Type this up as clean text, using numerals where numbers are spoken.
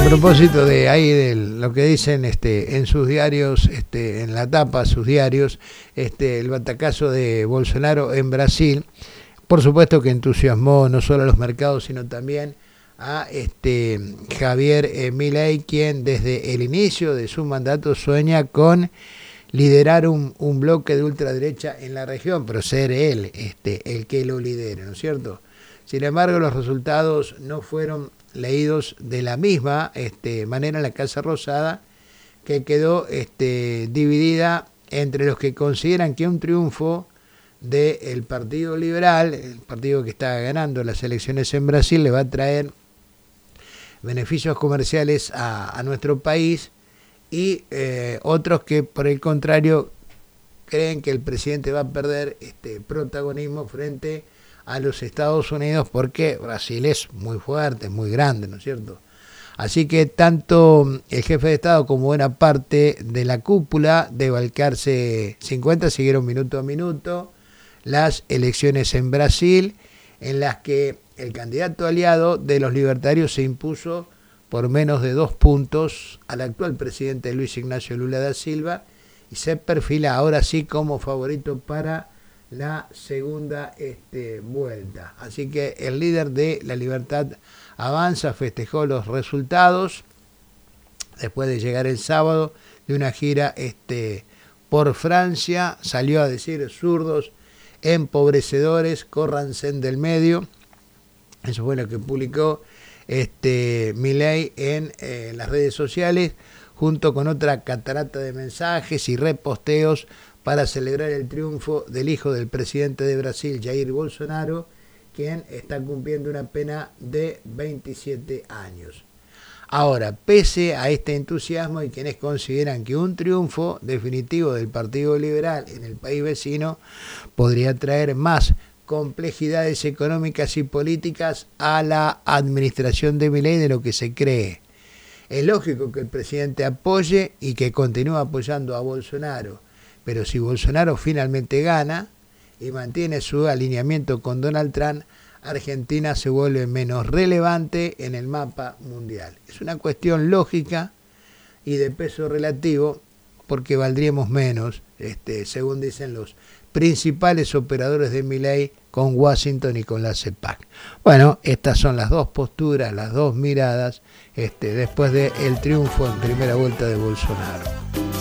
propósito de ahí de lo que dicen en sus diarios, en la tapa sus diarios, el batacazo de Bolsonaro en Brasil, por supuesto que entusiasmó no solo a los mercados, sino también a Javier Milei, quien desde el inicio de su mandato sueña con liderar un bloque de ultraderecha en la región, pero ser él el que lo lidere, ¿no es cierto? Sin embargo, los resultados no fueron leídos de la misma manera en la Casa Rosada, que quedó dividida entre los que consideran que un triunfo del Partido Liberal, el partido que está ganando las elecciones en Brasil, le va a traer beneficios comerciales a nuestro país, y otros que por el contrario creen que el presidente va a perder protagonismo frente a los Estados Unidos, porque Brasil es muy fuerte, muy grande, ¿no es cierto? Así que tanto el jefe de Estado como buena parte de la cúpula de Balcarce 50 siguieron minuto a minuto las elecciones en Brasil, en las que el candidato aliado de los libertarios se impuso por menos de 2 puntos al actual presidente Luis Ignacio Lula da Silva, y se perfila ahora sí como favorito para la segunda vuelta. Así que el líder de La Libertad Avanza festejó los resultados después de llegar el sábado de una gira por Francia. Salió a decir: zurdos, empobrecedores, córranse del medio. Eso fue lo que publicó Milei en las redes sociales, junto con otra catarata de mensajes y reposteos para celebrar el triunfo del hijo del presidente de Brasil, Jair Bolsonaro, quien está cumpliendo una pena de 27 años. Ahora, pese a este entusiasmo, y quienes consideran que un triunfo definitivo del Partido Liberal en el país vecino podría traer más complejidades económicas y políticas a la administración de Milei de lo que se cree. Es lógico que el presidente apoye y que continúe apoyando a Bolsonaro, pero si Bolsonaro finalmente gana y mantiene su alineamiento con Donald Trump, Argentina se vuelve menos relevante en el mapa mundial. Es una cuestión lógica y de peso relativo, porque valdríamos menos, según dicen los principales operadores de Milei, con Washington y con la CEPAC. Bueno, estas son las dos posturas, las dos miradas, después del triunfo en primera vuelta de Bolsonaro.